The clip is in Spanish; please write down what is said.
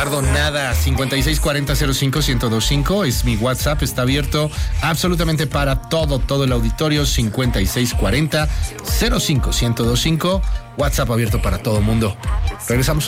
tardo nada. 5640-05-1025 es mi WhatsApp. Está abierto absolutamente para todo el auditorio. 5640-05-1025. WhatsApp abierto para todo mundo. Regresamos.